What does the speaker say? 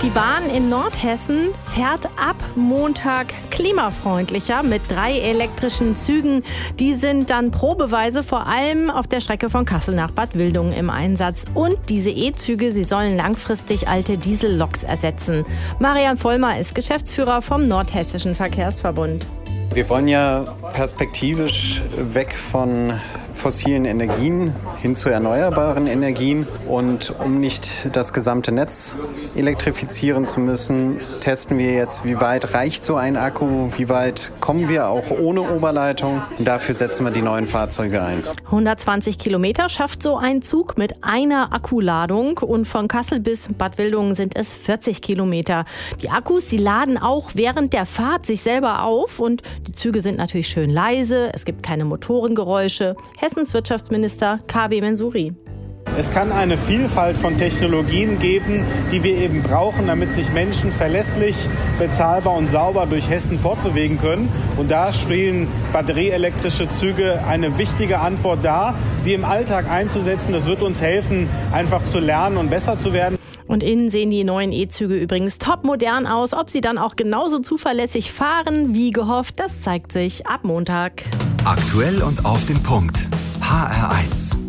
Die Bahn in Nordhessen fährt ab Montag klimafreundlicher mit 3 elektrischen Zügen. Die sind dann probeweise vor allem auf der Strecke von Kassel nach Bad Wildungen im Einsatz. Und diese E-Züge, sie sollen langfristig alte Dieselloks ersetzen. Marian Vollmer ist Geschäftsführer vom Nordhessischen Verkehrsverbund. Wir wollen ja perspektivisch weg von fossilen Energien hin zu erneuerbaren Energien. Und um nicht das gesamte Netz elektrifizieren zu müssen, testen wir jetzt, wie weit reicht so ein Akku, wie weit kommen wir auch ohne Oberleitung. Und dafür setzen wir die neuen Fahrzeuge ein. 120 Kilometer schafft so ein Zug mit einer Akkuladung und von Kassel bis Bad Wildungen sind es 40 Kilometer. Die Akkus, sie laden auch während der Fahrt sich selber auf und die Züge sind natürlich schön leise, es gibt keine Motorengeräusche. Hessens Wirtschaftsminister K.W. Mensuri. Es kann eine Vielfalt von Technologien geben, die wir eben brauchen, damit sich Menschen verlässlich, bezahlbar und sauber durch Hessen fortbewegen können. Und da spielen batterieelektrische Züge eine wichtige Antwort dar, sie im Alltag einzusetzen. Das wird uns helfen, einfach zu lernen und besser zu werden. Und innen sehen die neuen E-Züge übrigens topmodern aus. Ob sie dann auch genauso zuverlässig fahren wie gehofft, das zeigt sich ab Montag. Aktuell und auf den Punkt. HR1.